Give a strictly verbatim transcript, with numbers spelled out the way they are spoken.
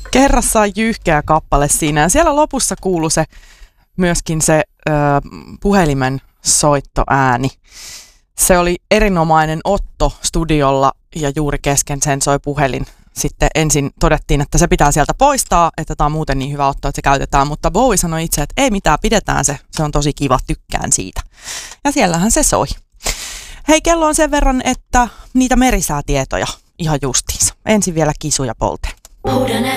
Kerrassaan jyyhkeä kappale siinä. Ja siellä lopussa kuului se, myöskin se ö, puhelimen soittoääni. Se oli erinomainen otto studiolla ja juuri kesken sen soi puhelin. Sitten ensin todettiin, että se pitää sieltä poistaa, että tämä on muuten niin hyvä otto, että se käytetään. Mutta Bowie sanoi itse, että ei mitään, pidetään se. Se on tosi kiva, tykkään siitä. Ja siellähän se soi. Hei, kello on sen verran, että niitä merisäätietoja ihan justiinsa. Ensin vielä Kisu ja Polte.